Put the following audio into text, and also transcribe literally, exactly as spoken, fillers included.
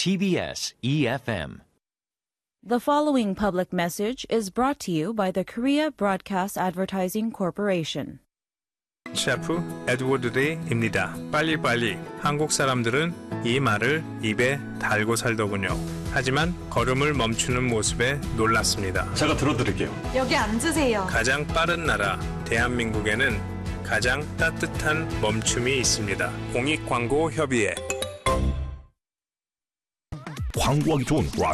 T B S E F M. The following public message is brought to you by the Korea Broadcast Advertising Corporation. 셰프 에드워드 리입니다. 빨리빨리. 한국 사람들은 이 말을 입에 달고 살더군요. 하지만 걸음을 멈추는 모습에 놀랐습니다. 제가 들어드릴게요. 여기 앉으세요. 가장 빠른 나라 대한민국에는 가장 따뜻한 멈춤이 있습니다. 공익광고협의회. 광고하기 좋은